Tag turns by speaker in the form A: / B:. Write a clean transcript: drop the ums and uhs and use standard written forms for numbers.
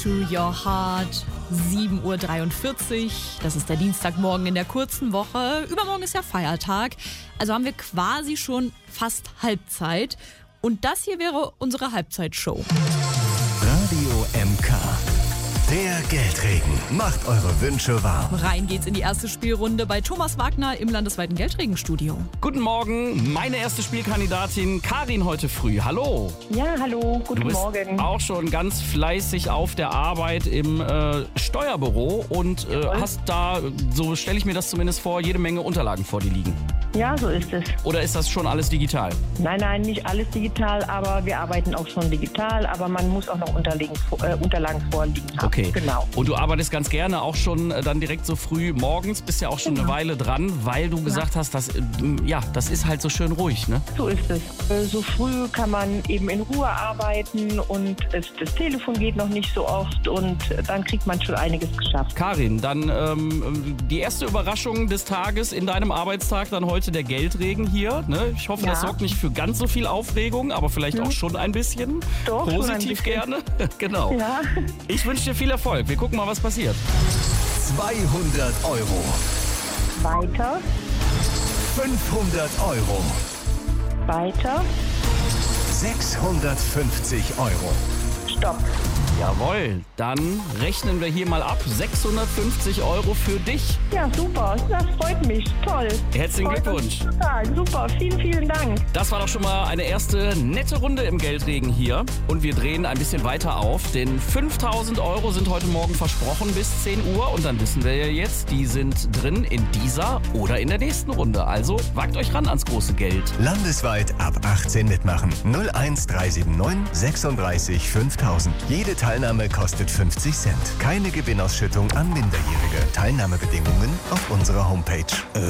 A: To Your Heart, 7:43 Uhr. Das ist der Dienstagmorgen in der kurzen Woche. Übermorgen ist ja Feiertag. Also haben wir quasi schon fast Halbzeit. Und das hier wäre unsere Halbzeitshow.
B: Radio MK. Der Geldregen macht eure Wünsche wahr.
A: Rein geht's in die erste Spielrunde bei Thomas Wagner im landesweiten Geldregenstudio.
C: Guten Morgen, meine erste Spielkandidatin Karin heute früh. Hallo.
D: Ja, hallo, guten
C: Du bist
D: Morgen.
C: auch schon ganz fleißig auf der Arbeit im Steuerbüro und hast da, so stelle ich mir das zumindest vor, jede Menge Unterlagen vor dir liegen.
D: Ja, so ist es.
C: Oder ist das schon alles digital?
D: Nein, nicht alles digital, aber wir arbeiten auch schon digital, aber man muss auch noch Unterlagen vorliegen haben.
C: Okay.
D: Genau.
C: Und du arbeitest ganz gerne auch schon dann direkt so früh morgens, bist ja auch schon eine Weile dran, weil du gesagt hast, das ist halt so schön ruhig, ne?
D: So ist es. So früh kann man eben in Ruhe arbeiten und das Telefon geht noch nicht so oft und dann kriegt man schon einiges geschafft.
C: Karin, dann die erste Überraschung des Tages in deinem Arbeitstag, dann heute der Geldregen hier. Ne? Ich hoffe, das sorgt nicht für ganz so viel Aufregung, aber vielleicht auch schon ein bisschen.
D: Doch,
C: positiv
D: schon ein bisschen.
C: gerne. Genau.
D: Ja.
C: Ich wünsche dir viel Erfolg. Wir gucken mal, was passiert.
B: 200 Euro.
D: Weiter,
B: 500 Euro.
D: weiter,
B: 650 Euro.
D: stopp.
C: Jawohl, dann rechnen wir hier mal ab. 650 Euro für dich.
D: Ja, super. Das freut mich. Toll.
C: Herzlichen
D: Freut
C: Glückwunsch.
D: uns total. Super. Vielen, vielen Dank.
C: Das war doch schon mal eine erste nette Runde im Geldregen hier. Und wir drehen ein bisschen weiter auf, denn 5.000 Euro sind heute Morgen versprochen bis 10 Uhr. Und dann wissen wir ja jetzt, die sind drin in dieser oder in der nächsten Runde. Also wagt euch ran ans große Geld.
B: Landesweit ab 18 mitmachen. 01379 36 5000. Jede Teilnahme kostet 50 Cent. Keine Gewinnausschüttung an Minderjährige. Teilnahmebedingungen auf unserer Homepage.